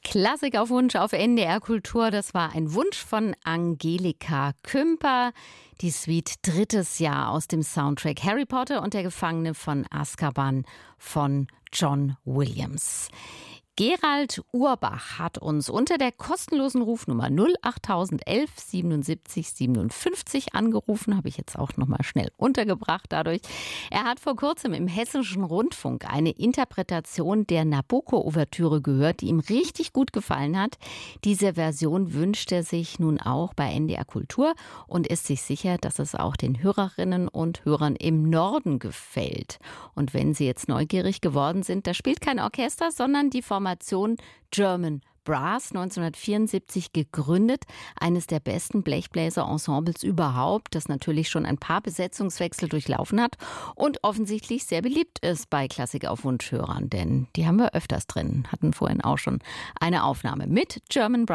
Klassik auf Wunsch auf NDR Kultur. Das war ein Wunsch von Angelika Kümper. Die Suite drittes Jahr aus dem Soundtrack Harry Potter und der Gefangene von Azkaban von John Williams. Gerald Urbach hat uns unter der kostenlosen Rufnummer 08011 77 57 angerufen, habe ich jetzt auch nochmal schnell untergebracht dadurch. Er hat vor kurzem im Hessischen Rundfunk eine Interpretation der Nabucco-Ouvertüre gehört, die ihm richtig gut gefallen hat. Diese Version wünscht er sich nun auch bei NDR Kultur und ist sich sicher, dass es auch den Hörerinnen und Hörern im Norden gefällt. Und wenn Sie jetzt neugierig geworden sind, da spielt kein Orchester, sondern die Formation German Brass, 1974 gegründet, eines der besten Blechbläser-Ensembles überhaupt, das natürlich schon ein paar Besetzungswechsel durchlaufen hat und offensichtlich sehr beliebt ist bei Klassik auf Wunsch-Hörern, denn die haben wir öfters drin, hatten vorhin auch schon eine Aufnahme mit German Brass.